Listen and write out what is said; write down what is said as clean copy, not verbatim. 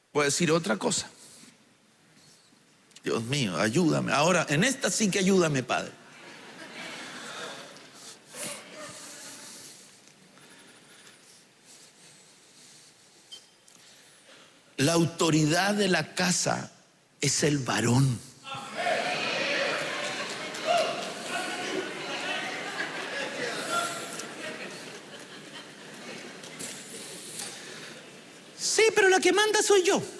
Voy a decir otra cosa. Dios mío, ayúdame. Ahora, en esta sí que ayúdame, Padre. La autoridad de la casa es el varón. Sí, pero la que manda soy yo.